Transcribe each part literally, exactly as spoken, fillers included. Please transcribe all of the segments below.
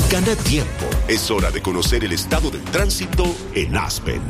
Gana tiempo. Es hora de conocer el estado del tránsito en Aspen.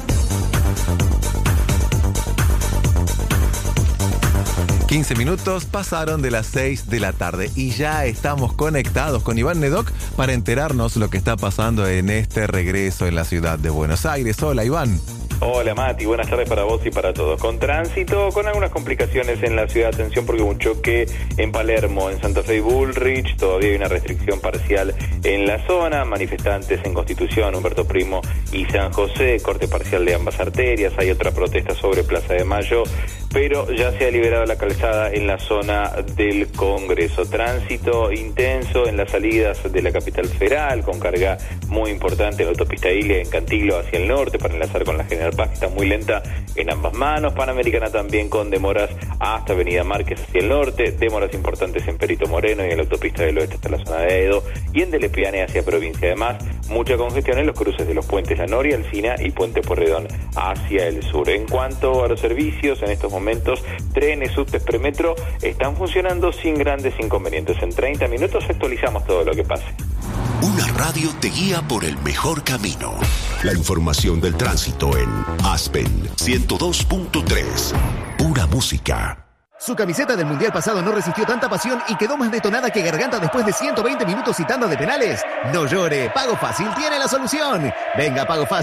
quince minutos pasaron de las seis de la tarde y ya estamos conectados con Iván Nedoc para enterarnos lo que está pasando en este regreso en la ciudad de Buenos Aires. Hola, Iván. Hola Mati, buenas tardes para vos y para todos. Con tránsito, con algunas complicaciones en la ciudad. Atención porque hubo un choque en Palermo, en Santa Fe y Bullrich. Todavía hay una restricción parcial en la zona. Manifestantes en Constitución, Humberto Primo y San José. Corte parcial de ambas arterias. Hay otra protesta sobre Plaza de Mayo, pero ya se ha liberado la calzada en la zona del Congreso. Tránsito intenso en las salidas de la capital federal, con carga muy importante en la autopista Ilia, en Cantilo hacia el norte, para enlazar con la General Paz, que está muy lenta en ambas manos. Panamericana también con demoras hasta Avenida Márquez hacia el norte, demoras importantes en Perito Moreno y en la autopista del oeste hasta la zona de Edo, y en Delepiane hacia provincia. Además, mucha congestión en los cruces de los puentes La Noria, Alsina y Puente Porredón hacia el sur. En cuanto a los servicios, en estos momentos, trenes, subtes, premetro están funcionando sin grandes inconvenientes. En treinta minutos actualizamos todo lo que pase. Una radio te guía por el mejor camino. La información del tránsito en Aspen ciento dos punto tres. Pura música. Su camiseta del Mundial pasado no resistió tanta pasión y quedó más detonada que Garganta después de ciento veinte minutos y tanda de penales. No llore, Pago Fácil tiene la solución. Venga, Pago Fácil.